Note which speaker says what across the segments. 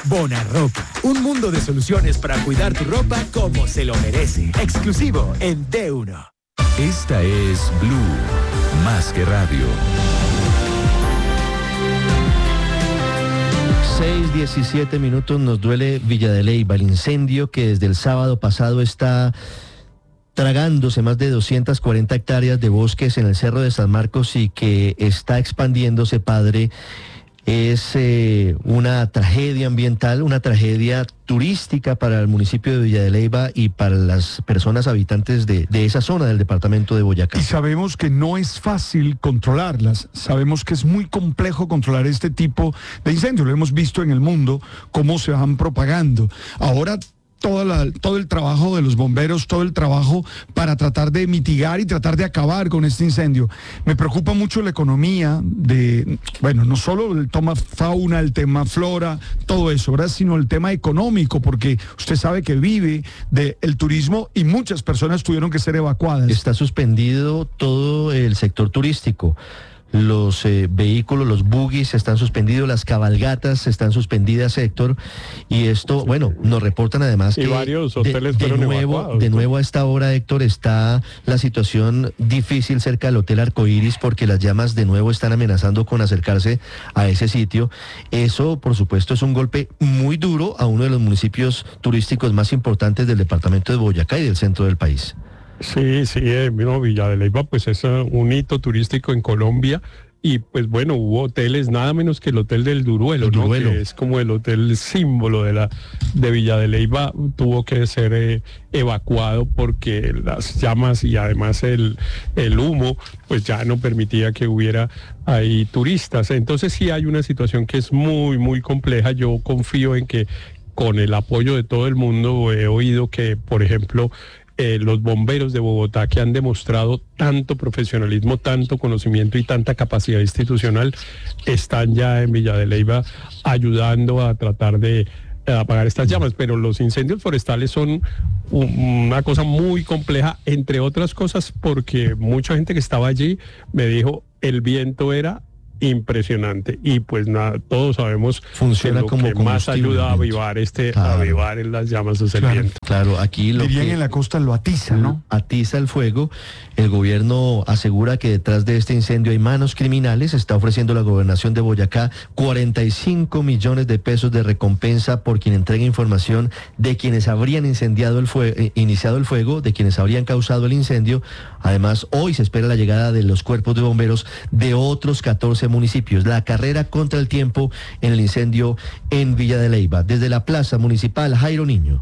Speaker 1: Bonarropa, un mundo de soluciones para cuidar tu ropa como se lo merece. Exclusivo en D1.
Speaker 2: Esta es Blue, más que radio.
Speaker 3: 6:17 nos duele Villa de Leyva, el incendio que desde el sábado pasado está tragándose más de 240 hectáreas de bosques en el Cerro de San Marcos y que está expandiéndose, padre. Es una tragedia ambiental, una tragedia turística para el municipio de Villa de Leyva y para las personas habitantes de esa zona del departamento de Boyacá.
Speaker 4: Y sabemos que no es fácil controlarlas, sabemos que es muy complejo controlar este tipo de incendios. Lo hemos visto en el mundo, cómo se van propagando. Ahora todo el trabajo de los bomberos, todo el trabajo para tratar de mitigar y tratar de acabar con este incendio. Me preocupa mucho la economía no solo el tema fauna, el tema flora, todo eso, ¿verdad? Sino el tema económico, porque usted sabe que vive del turismo y muchas personas tuvieron que ser evacuadas.
Speaker 3: Está suspendido todo el sector turístico. Los vehículos, los buggies están suspendidos, las cabalgatas están suspendidas, Héctor, y esto, bueno, nos reportan además que
Speaker 5: varios hoteles fueron evacuados.
Speaker 3: De nuevo a esta hora, Héctor, está la situación difícil cerca del Hotel Arcoíris porque las llamas de nuevo están amenazando con acercarse a ese sitio. Eso, por supuesto, es un golpe muy duro a uno de los municipios turísticos más importantes del departamento de Boyacá y del centro del país.
Speaker 5: Sí, Villa de Leyva pues es un hito turístico en Colombia y pues bueno, hubo hoteles, nada menos que el Hotel del Duruelo, ¿no? Que es como el hotel símbolo de Villa de Leyva, tuvo que ser evacuado porque las llamas y además el humo pues ya no permitía que hubiera ahí turistas. Entonces sí hay una situación que es muy, muy compleja. Yo confío en que con el apoyo de todo el mundo, he oído que, por ejemplo, los bomberos de Bogotá, que han demostrado tanto profesionalismo, tanto conocimiento y tanta capacidad institucional, están ya en Villa de Leyva ayudando a tratar de apagar estas llamas. Pero los incendios forestales son una cosa muy compleja, entre otras cosas porque mucha gente que estaba allí me dijo el viento era impresionante y pues nada, todos sabemos
Speaker 3: funciona
Speaker 5: que
Speaker 3: como
Speaker 5: que más ayuda a avivar avivar en las llamas es el viento.
Speaker 3: Claro, aquí lo
Speaker 4: dirían
Speaker 3: que
Speaker 4: en la costa lo atiza, ¿no?
Speaker 3: Atiza el fuego. El gobierno asegura que detrás de este incendio hay manos criminales. Está ofreciendo la gobernación de Boyacá 45 millones de pesos de recompensa por quien entregue información de quienes habrían iniciado el fuego, de quienes habrían causado el incendio. Además, hoy se espera la llegada de los cuerpos de bomberos de otros 14 municipios. La carrera contra el tiempo en el incendio en Villa de Leyva. Desde la Plaza Municipal, Jairo Niño.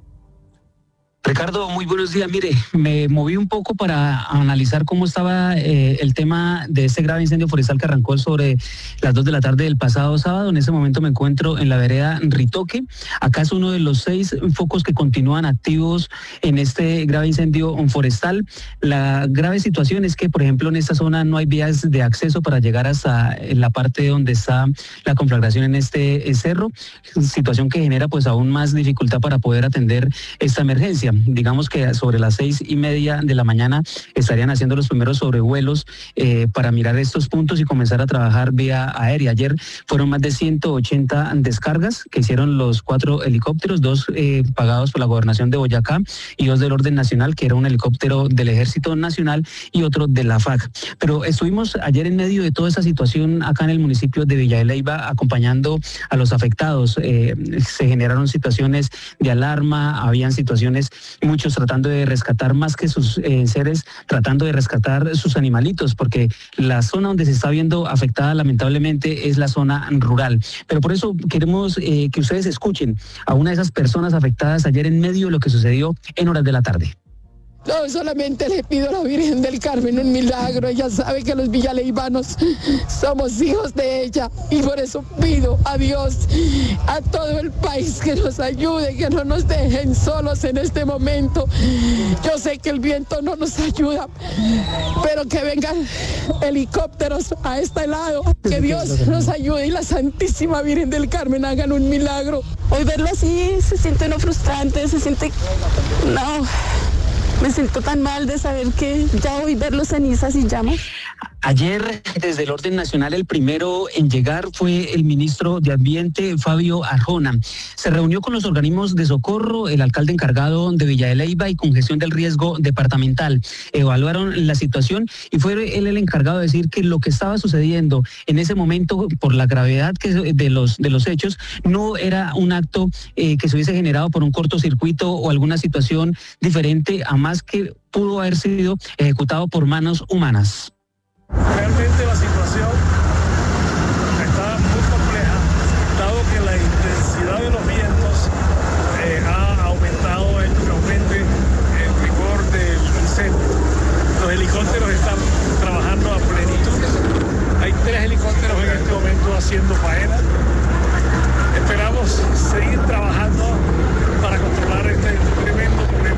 Speaker 6: Ricardo, muy buenos días. Mire, me moví un poco para analizar cómo estaba el tema de este grave incendio forestal que arrancó sobre las 2 de la tarde del pasado sábado. En ese momento me encuentro en la vereda Ritoque. Acá es uno de los 6 focos que continúan activos en este grave incendio forestal. La grave situación es que, por ejemplo, en esta zona no hay vías de acceso para llegar hasta la parte donde está la conflagración en este cerro, situación que genera pues aún más dificultad para poder atender esta emergencia. Digamos que sobre las 6:30 de la mañana estarían haciendo los primeros sobrevuelos para mirar estos puntos y comenzar a trabajar vía aérea. Ayer fueron más de 180 descargas que hicieron los 4 helicópteros, 2 pagados por la gobernación de Boyacá y 2 del orden nacional, que era un helicóptero del Ejército Nacional y otro de la FAC. Pero estuvimos ayer en medio de toda esa situación acá en el municipio de Villa de Leyva acompañando a los afectados. Se generaron situaciones de alarma, habían situaciones, muchos tratando de rescatar más que sus seres, tratando de rescatar sus animalitos, porque la zona donde se está viendo afectada lamentablemente es la zona rural. Pero por eso queremos que ustedes escuchen a una de esas personas afectadas ayer en medio de lo que sucedió en horas de la tarde.
Speaker 7: No, solamente le pido a la Virgen del Carmen un milagro. Ella sabe que los villaleivanos somos hijos de ella y por eso pido a Dios, a todo el país, que nos ayude, que no nos dejen solos en este momento. Yo sé que el viento no nos ayuda, pero que vengan helicópteros a este lado, que Dios nos ayude y la Santísima Virgen del Carmen hagan un milagro. Hoy verlo así se siente no frustrante, se siente... No... Me siento tan mal de saber que ya voy a ver los cenizas y llamas.
Speaker 6: Ayer, desde el orden nacional, el primero en llegar fue el ministro de Ambiente, Fabio Arjona. Se reunió con los organismos de socorro, el alcalde encargado de Villa de Leyva y con gestión del riesgo departamental. Evaluaron la situación y fue él el encargado de decir que lo que estaba sucediendo en ese momento, por la gravedad de los hechos, no era un acto que se hubiese generado por un cortocircuito o alguna situación diferente, a más que pudo haber sido ejecutado por manos humanas.
Speaker 8: Realmente la situación está muy compleja, dado que la intensidad de los vientos ha aumentado exponencialmente el rigor del incendio. Los helicópteros están trabajando a plenitud. Hay 3 helicópteros en este momento haciendo faena. Esperamos seguir trabajando para controlar este tremendo problema.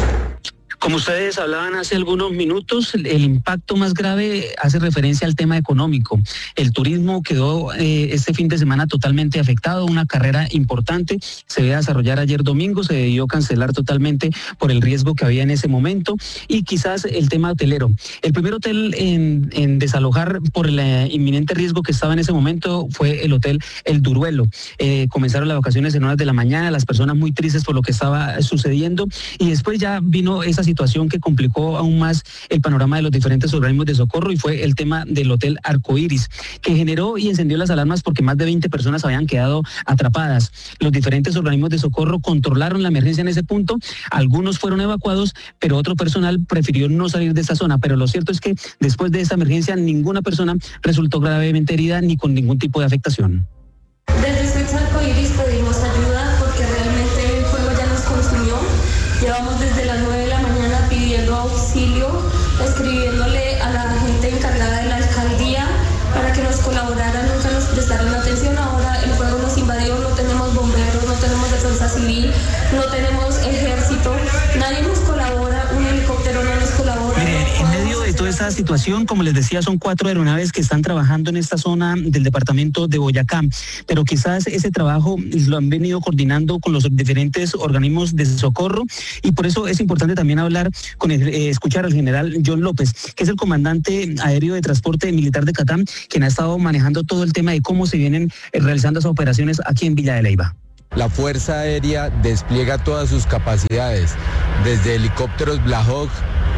Speaker 6: Como ustedes hablaban hace algunos minutos, el impacto más grave hace referencia al tema económico. El turismo quedó este fin de semana totalmente afectado, una carrera importante se iba a desarrollar ayer domingo, se debió cancelar totalmente por el riesgo que había en ese momento, y quizás el tema hotelero. El primer hotel en desalojar por el inminente riesgo que estaba en ese momento fue el hotel El Duruelo. Comenzaron las vacaciones en horas de la mañana, las personas muy tristes por lo que estaba sucediendo, y después ya vino esa situación que complicó aún más el panorama de los diferentes organismos de socorro, y fue el tema del Hotel Arcoíris, que generó y encendió las alarmas porque más de 20 personas habían quedado atrapadas. Los diferentes organismos de socorro controlaron la emergencia en ese punto, algunos fueron evacuados, pero otro personal prefirió no salir de esa zona. Pero lo cierto es que después de esa emergencia ninguna persona resultó gravemente herida ni con ningún tipo de afectación.
Speaker 9: Desde Switch Arcoíris pedimos ayuda porque realmente el fuego ya nos consumió. Llevamos desde las 9 de la mañana pidiendo auxilio, escribiéndole a la gente encargada de la alcaldía para que nos colaboraran, nunca nos prestaron atención. Ahora el fuego nos invadió, no tenemos bomberos, no tenemos defensa civil, no tenemos ejército, nadie nos colabora, un helicóptero no nos colabora.
Speaker 6: En medio de toda esta situación, como les decía, son 4 aeronaves que están trabajando en esta zona del departamento de Boyacá, pero quizás ese trabajo lo han venido coordinando con los diferentes organismos de socorro, y por eso es importante también hablar escuchar al general John López, que es el comandante aéreo de transporte militar de Catam, quien ha estado manejando todo el tema de cómo se vienen realizando esas operaciones aquí en Villa de Leyva.
Speaker 10: La Fuerza Aérea despliega todas sus capacidades, desde helicópteros Black Hawk,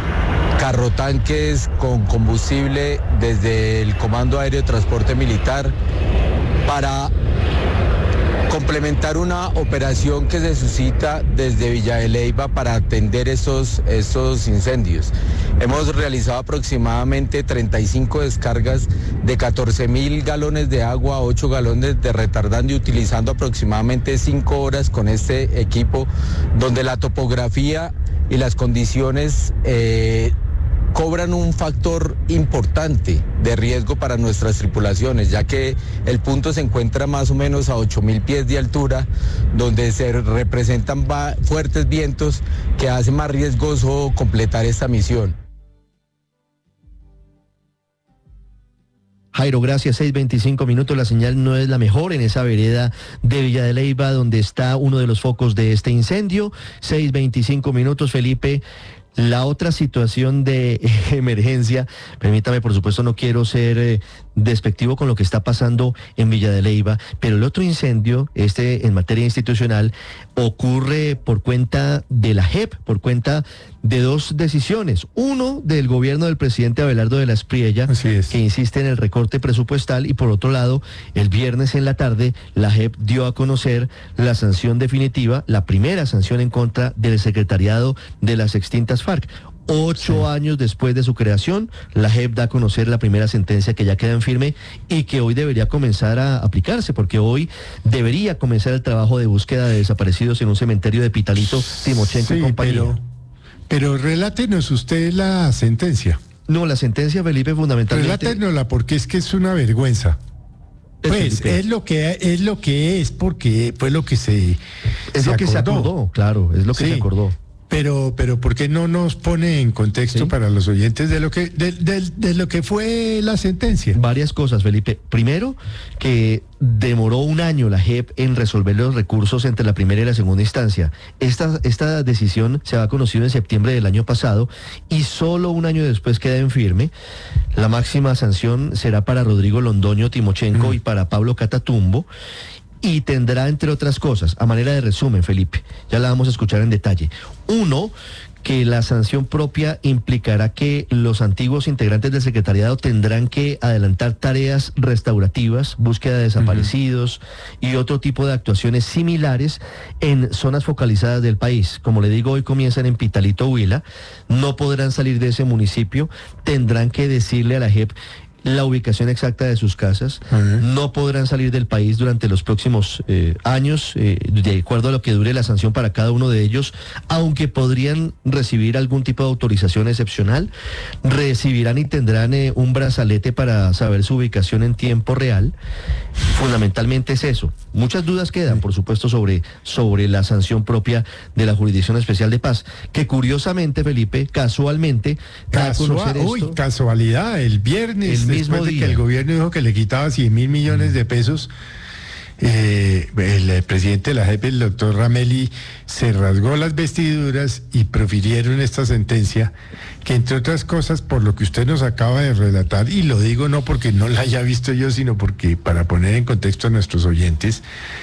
Speaker 10: carrotanques con combustible, desde el Comando Aéreo de Transporte Militar, para complementar una operación que se suscita desde Villa de Leyva para atender estos incendios. Hemos realizado aproximadamente 35 descargas de 14.000 galones de agua, 8 galones de retardante, utilizando aproximadamente 5 horas con este equipo, donde la topografía y las condiciones cobran un factor importante de riesgo para nuestras tripulaciones, ya que el punto se encuentra más o menos a 8.000 pies de altura, donde se representan fuertes vientos que hacen más riesgoso completar esta misión.
Speaker 3: Jairo, gracias. 6:25 minutos. La señal no es la mejor en esa vereda de Villa de Leyva, donde está uno de los focos de este incendio. 6:25 minutos, Felipe. La otra situación de emergencia, permítame, por supuesto, no quiero ser despectivo con lo que está pasando en Villa de Leyva, pero el otro incendio, en materia institucional, ocurre por cuenta de la JEP, por cuenta de 2 decisiones. Uno, del gobierno del presidente Abelardo de la Espriella, que insiste en el recorte presupuestal, y por otro lado, el viernes en la tarde, la JEP dio a conocer la sanción definitiva, la primera sanción en contra del secretariado de las extintas FARC. 8 años después de su creación, la JEP da a conocer la primera sentencia que ya queda en firme y que hoy debería comenzar a aplicarse, porque hoy debería comenzar el trabajo de búsqueda de desaparecidos en un cementerio de Pitalito, Timochenko y compañía.
Speaker 11: Pero relátenos usted la sentencia.
Speaker 3: No, la sentencia, Felipe, fundamentalmente...
Speaker 11: Relátenosla, porque es que es una vergüenza. Pues es lo que es, porque fue lo que se
Speaker 3: acordó, claro, es lo que se acordó.
Speaker 11: Pero ¿por qué no nos pone en contexto para los oyentes de lo que fue la sentencia?
Speaker 3: Varias cosas, Felipe. Primero, que demoró un año la JEP en resolver los recursos entre la primera y la segunda instancia. Esta decisión se había conocido en septiembre del año pasado y solo un año después queda en firme. La máxima sanción será para Rodrigo Londoño Timochenko y para Pablo Catatumbo. Y tendrá, entre otras cosas, a manera de resumen, Felipe, ya la vamos a escuchar en detalle. Uno, que la sanción propia implicará que los antiguos integrantes del secretariado tendrán que adelantar tareas restaurativas, búsqueda de desaparecidos y otro tipo de actuaciones similares en zonas focalizadas del país. Como le digo, hoy comienzan en Pitalito, Huila, no podrán salir de ese municipio, tendrán que decirle a la JEP la ubicación exacta de sus casas, no podrán salir del país durante los próximos años, de acuerdo a lo que dure la sanción para cada uno de ellos, aunque podrían recibir algún tipo de autorización excepcional, recibirán y tendrán un brazalete para saber su ubicación en tiempo real. Fundamentalmente es eso. Muchas dudas quedan, por supuesto, sobre la sanción propia de la Jurisdicción Especial de Paz, que curiosamente, Felipe, casualmente,
Speaker 11: casualidad, el viernes, después de que el gobierno dijo que le quitaba 100.000 millones de pesos, el presidente de la JEP, el doctor Ramelli, se rasgó las vestiduras y profirieron esta sentencia que, entre otras cosas, por lo que usted nos acaba de relatar, y lo digo no porque no la haya visto yo, sino porque para poner en contexto a nuestros oyentes,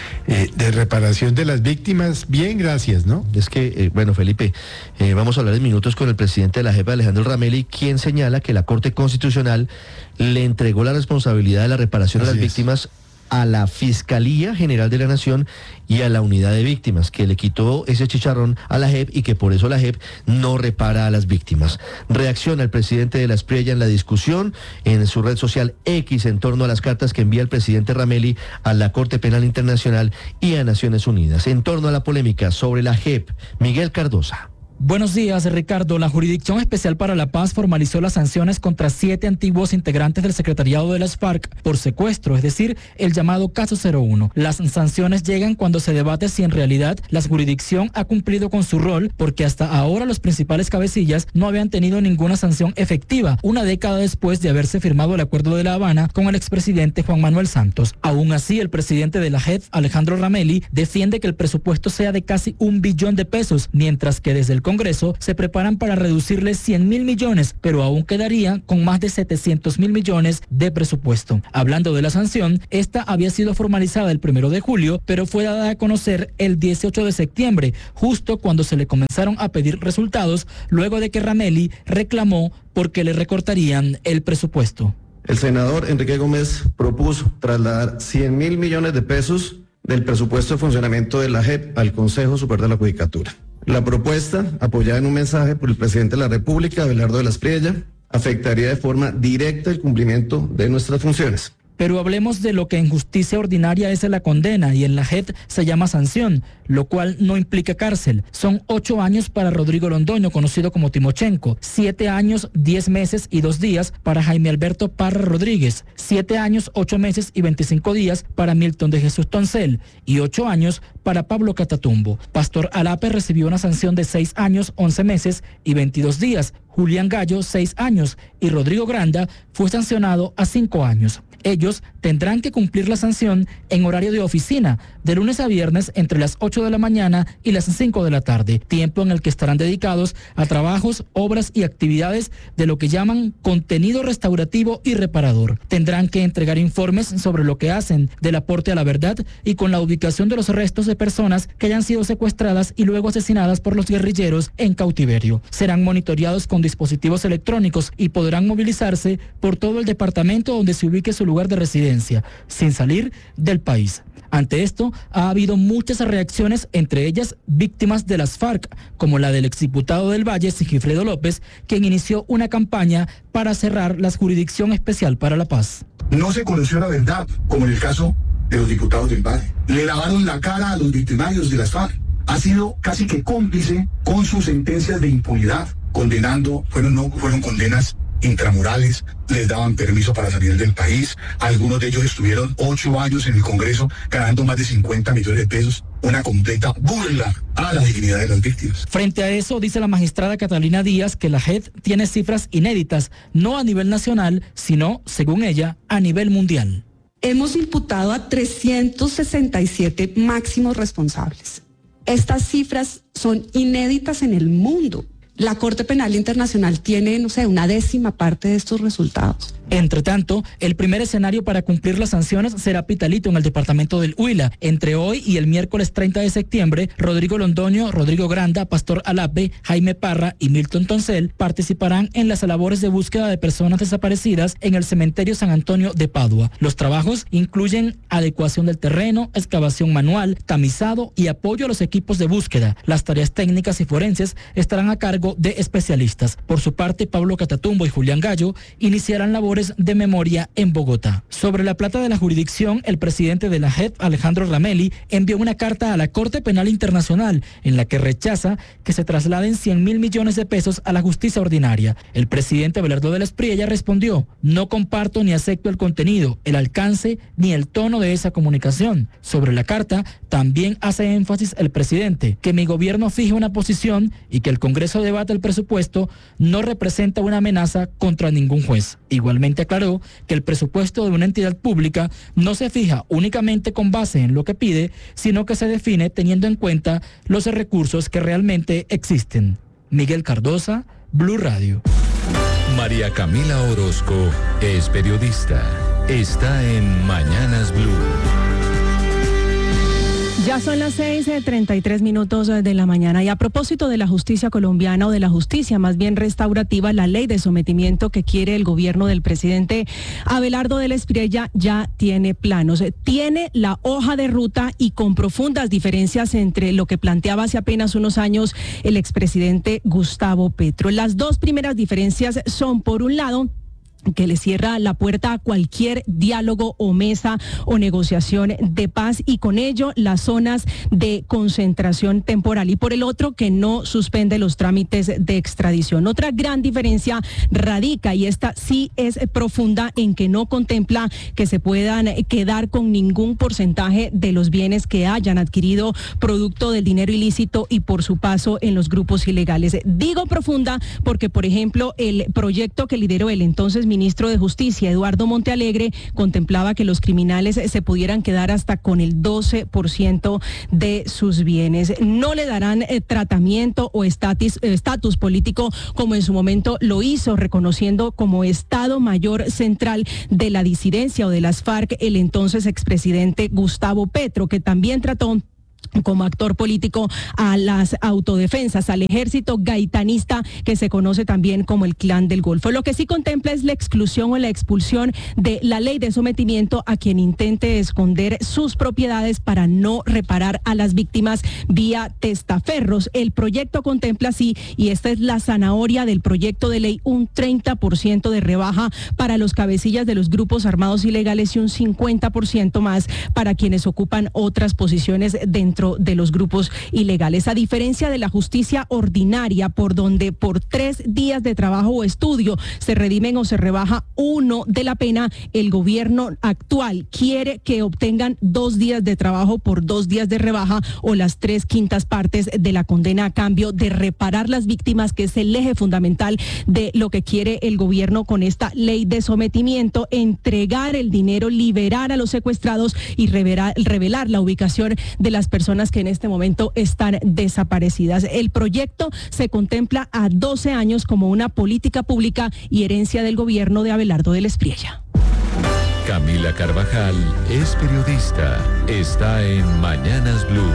Speaker 11: de reparación de las víctimas, bien, gracias, ¿no?
Speaker 3: Es que, bueno, Felipe, vamos a hablar en minutos con el presidente de la JEP, Alejandro Ramelli, quien señala que la Corte Constitucional le entregó la responsabilidad de la reparación de las víctimas a la Fiscalía General de la Nación y a la Unidad de Víctimas, que le quitó ese chicharrón a la JEP y que por eso la JEP no repara a las víctimas. Reacciona el presidente de la Espriella en la discusión en su red social X en torno a las cartas que envía el presidente Ramelli a la Corte Penal Internacional y a Naciones Unidas. En torno a la polémica sobre la JEP, Miguel Cardosa.
Speaker 12: Buenos días, Ricardo. La Jurisdicción Especial para la Paz formalizó las sanciones contra 7 antiguos integrantes del secretariado de las FARC por secuestro, es decir, el llamado caso 01. Las sanciones llegan cuando se debate si en realidad la jurisdicción ha cumplido con su rol, porque hasta ahora los principales cabecillas no habían tenido ninguna sanción efectiva, una década después de haberse firmado el Acuerdo de La Habana con el expresidente Juan Manuel Santos. Aún así, el presidente de la JEP, Alejandro Ramelli, defiende que el presupuesto sea de casi 1 billón de pesos, mientras que desde el Congreso se preparan para reducirle 100.000 millones, pero aún quedaría con más de 700.000 millones de presupuesto. Hablando de la sanción, esta había sido formalizada el 1 de julio, pero fue dada a conocer el 18 de septiembre, justo cuando se le comenzaron a pedir resultados, luego de que Ramelli reclamó porque le recortarían el presupuesto.
Speaker 13: El senador Enrique Gómez propuso trasladar 100.000 millones de pesos del presupuesto de funcionamiento de la JEP al Consejo Superior de la Judicatura. La propuesta, apoyada en un mensaje por el presidente de la República, Abelardo de la Espriella, afectaría de forma directa el cumplimiento de nuestras funciones.
Speaker 12: Pero hablemos de lo que en justicia ordinaria es la condena y en la JEP se llama sanción, lo cual no implica cárcel. Son 8 años para Rodrigo Londoño, conocido como Timochenko, 7 años, 10 meses y 2 días para Jaime Alberto Parra Rodríguez, 7 años, 8 meses y 25 días para Milton de Jesús Toncel y 8 años para Pablo Catatumbo. Pastor Alape recibió una sanción de 6 años, 11 meses y 22 días. Julián Gallo, 6 años, y Rodrigo Granda fue sancionado a 5 años. Ellos tendrán que cumplir la sanción en horario de oficina, de lunes a viernes entre las 8 de la mañana y las 5 de la tarde, tiempo en el que estarán dedicados a trabajos, obras y actividades de lo que llaman contenido restaurativo y reparador. Tendrán que entregar informes sobre lo que hacen del aporte a la verdad y con la ubicación de los restos de personas que hayan sido secuestradas y luego asesinadas por los guerrilleros en cautiverio. Serán monitoreados con dispositivos electrónicos y podrán movilizarse por todo el departamento donde se ubique su lugar de residencia, sin salir del país. Ante esto, ha habido muchas reacciones, entre ellas víctimas de las FARC, como la del exdiputado del Valle, Sigifredo López, quien inició una campaña para cerrar la Jurisdicción Especial para la Paz.
Speaker 14: No se conoció la verdad, como en el caso de los diputados del Valle. Le lavaron la cara a los victimarios de las FARC. Ha sido casi que cómplice con sus sentencias de impunidad, condenando, fueron condenas intramurales, les daban permiso para salir del país. Algunos de ellos estuvieron 8 años en el Congreso ganando más de 50 millones de pesos. Una completa burla a la dignidad de las víctimas.
Speaker 12: Frente a eso, dice la magistrada Catalina Díaz que la JEP tiene cifras inéditas, no a nivel nacional, sino, según ella, a nivel mundial.
Speaker 15: Hemos imputado a 367 máximos responsables. Estas cifras son inéditas en el mundo. La Corte Penal Internacional tiene, una 10ª parte de estos resultados.
Speaker 12: Entre tanto, el primer escenario para cumplir las sanciones será Pitalito en el departamento del Huila. Entre hoy y el miércoles 30 de septiembre, Rodrigo Londoño, Rodrigo Granda, Pastor Alape, Jaime Parra y Milton Toncel participarán en las labores de búsqueda de personas desaparecidas en el cementerio San Antonio de Padua. Los trabajos incluyen adecuación del terreno, excavación manual, tamizado y apoyo a los equipos de búsqueda. Las tareas técnicas y forenses estarán a cargo de especialistas. Por su parte, Pablo Catatumbo y Julián Gallo iniciarán labores de memoria en Bogotá. Sobre la plata de la jurisdicción, el presidente de la JEP, Alejandro Ramelli, envió una carta a la Corte Penal Internacional en la que rechaza que se trasladen 100.000 millones de pesos a la justicia ordinaria. El presidente Abelardo de la Espriella respondió: no comparto ni acepto el contenido, el alcance ni el tono de esa comunicación. Sobre la carta, también hace énfasis el presidente que mi gobierno fije una posición y que el Congreso debata el presupuesto no representa una amenaza contra ningún juez. Igualmente aclaró que el presupuesto de una entidad pública no se fija únicamente con base en lo que pide, sino que se define teniendo en cuenta los recursos que realmente existen. Miguel Cardosa, Blue Radio.
Speaker 2: María Camila Orozco es periodista. Está en Mañanas Blue.
Speaker 16: Ya son las 6:33 de la mañana y a propósito de la justicia colombiana o de la justicia más bien restaurativa, la ley de sometimiento que quiere el gobierno del presidente Abelardo de la Espriella ya tiene planos, tiene la hoja de ruta y con profundas diferencias entre lo que planteaba hace apenas unos años el expresidente Gustavo Petro. Las dos primeras diferencias son, por un lado, que le cierra la puerta a cualquier diálogo o mesa o negociación de paz y con ello las zonas de concentración temporal, y por el otro que no suspende los trámites de extradición. Otra gran diferencia radica, y esta sí es profunda, en que no contempla que se puedan quedar con ningún porcentaje de los bienes que hayan adquirido producto del dinero ilícito y por su paso en los grupos ilegales. Digo profunda porque, por ejemplo, el proyecto que lideró el entonces ministro de Justicia, Eduardo Montealegre, contemplaba que los criminales se pudieran quedar hasta con el 12% de sus bienes. No le darán tratamiento o estatus político como en su momento lo hizo, reconociendo como Estado Mayor Central de la disidencia o de las FARC el entonces expresidente Gustavo Petro, que también trató como actor político a las autodefensas, al ejército gaitanista que se conoce también como el Clan del Golfo. Lo que sí contempla es la exclusión o la expulsión de la ley de sometimiento a quien intente esconder sus propiedades para no reparar a las víctimas vía testaferros. El proyecto contempla así, y esta es la zanahoria del proyecto de ley, un 30% de rebaja para los cabecillas de los grupos armados ilegales y un 50% más para quienes ocupan otras posiciones dentro de los grupos ilegales. A diferencia de la justicia ordinaria, por donde por 3 días de trabajo o estudio se redimen o se rebaja 1 de la pena, el gobierno actual quiere que obtengan 2 días de trabajo por 2 días de rebaja o las 3/5 partes de la condena a cambio de reparar las víctimas, que es el eje fundamental de lo que quiere el gobierno con esta ley de sometimiento: entregar el dinero, liberar a los secuestrados y revelar la ubicación de las personas que en este momento están desaparecidas. El proyecto se contempla a 12 años como una política pública y herencia del gobierno de Abelardo de la Espriella.
Speaker 2: Camila Carvajal es periodista. Está en Mañanas Blue.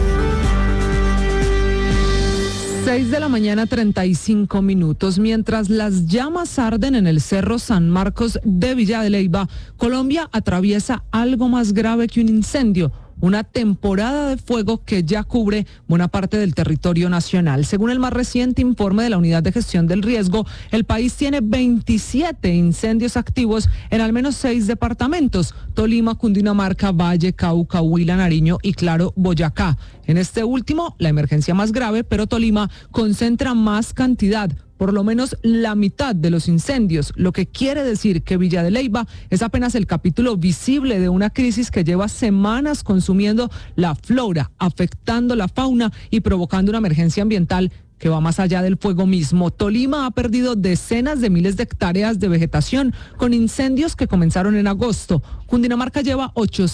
Speaker 17: 6:35 a.m. Mientras las llamas arden en el Cerro San Marcos de Villa de Leyva, Colombia atraviesa algo más grave que un incendio: una temporada de fuego que ya cubre buena parte del territorio nacional. Según el más reciente informe de la Unidad de Gestión del Riesgo, el país tiene 27 incendios activos en al menos 6 departamentos: Tolima, Cundinamarca, Valle, Cauca, Huila, Nariño y, claro, Boyacá. En este último, la emergencia más grave, pero Tolima concentra más cantidad, por lo menos la mitad de los incendios, lo que quiere decir que Villa de Leyva es apenas el capítulo visible de una crisis que lleva semanas consumiendo la flora, afectando la fauna y provocando una emergencia ambiental que va más allá del fuego mismo. Tolima ha perdido decenas de miles de hectáreas de vegetación con incendios que comenzaron en agosto. Cundinamarca lleva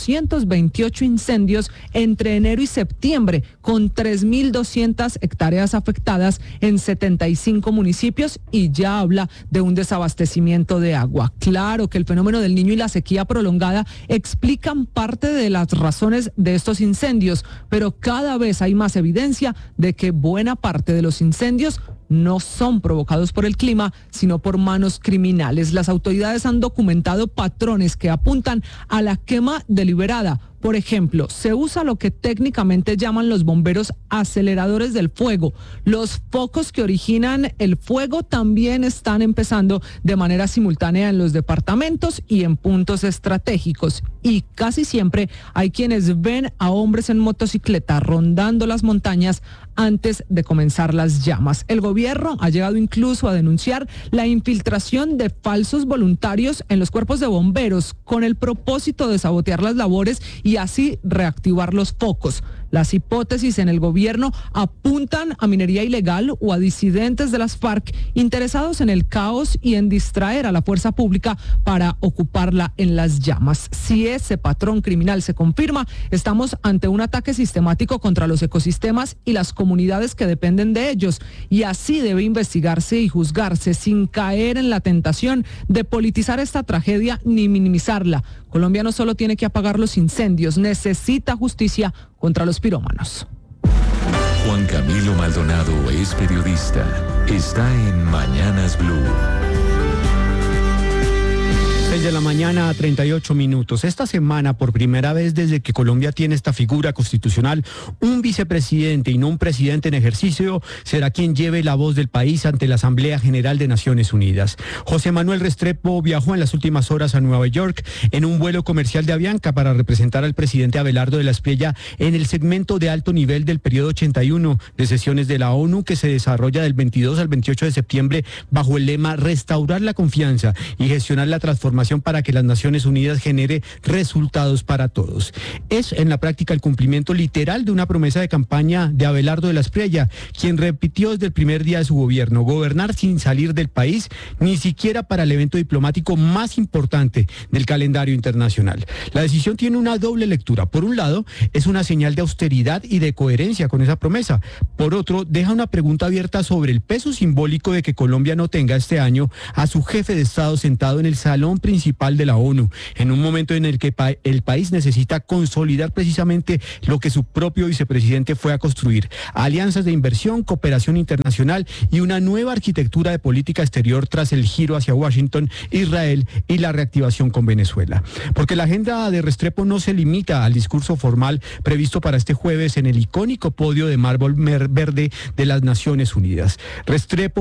Speaker 17: 828 incendios entre enero y septiembre, con 3.200 hectáreas afectadas en 75 municipios y ya habla de un desabastecimiento de agua. Claro que el fenómeno del Niño y la sequía prolongada explican parte de las razones de estos incendios, pero cada vez hay más evidencia de que buena parte de los incendios no son provocados por el clima, sino por manos criminales. Las autoridades han documentado patrones que apuntan a la quema deliberada. Por ejemplo, se usa lo que técnicamente llaman los bomberos aceleradores del fuego. Los focos que originan el fuego también están empezando de manera simultánea en los departamentos y en puntos estratégicos. Y casi siempre hay quienes ven a hombres en motocicleta rondando las montañas antes de comenzar las llamas. El gobierno ha llegado incluso a denunciar la infiltración de falsos voluntarios en los cuerpos de bomberos con el propósito de sabotear las labores y así reactivar los focos. Las hipótesis en el gobierno apuntan a minería ilegal o a disidentes de las FARC interesados en el caos y en distraer a la fuerza pública para ocuparla en las llamas. Si ese patrón criminal se confirma, estamos ante un ataque sistemático contra los ecosistemas y las comunidades que dependen de ellos, y así debe investigarse y juzgarse sin caer en la tentación de politizar esta tragedia ni minimizarla. Colombia no solo tiene que apagar los incendios, necesita justicia contra los pirómanos.
Speaker 2: Juan Camilo Maldonado es periodista. Está en Mañanas Blue.
Speaker 18: 6 de la mañana, 38 minutos. Esta semana, por primera vez desde que Colombia tiene esta figura constitucional, un vicepresidente y no un presidente en ejercicio será quien lleve la voz del país ante la Asamblea General de Naciones Unidas. José Manuel Restrepo viajó en las últimas horas a Nueva York en un vuelo comercial de Avianca para representar al presidente Abelardo de la Espriella en el segmento de alto nivel del periodo 81 de sesiones de la ONU que se desarrolla del 22 al 28 de septiembre bajo el lema Restaurar la confianza y gestionar la transformación para que las Naciones Unidas genere resultados para todos. Es en la práctica el cumplimiento literal de una promesa de campaña de Abelardo de la Espriella, quien repitió desde el primer día de su gobierno: gobernar sin salir del país, ni siquiera para el evento diplomático más importante del calendario internacional. La decisión tiene una doble lectura. Por un lado, es una señal de austeridad y de coherencia con esa promesa. Por otro, deja una pregunta abierta sobre el peso simbólico de que Colombia no tenga este año a su jefe de Estado sentado en el salón principal de la ONU, en un momento en el que el país necesita consolidar precisamente lo que su propio vicepresidente fue a construir: alianzas de inversión, cooperación internacional y una nueva arquitectura de política exterior tras el giro hacia Washington, Israel y la reactivación con Venezuela. Porque la agenda de Restrepo no se limita al discurso formal previsto para este jueves en el icónico podio de mármol verde de las Naciones Unidas. Restrepo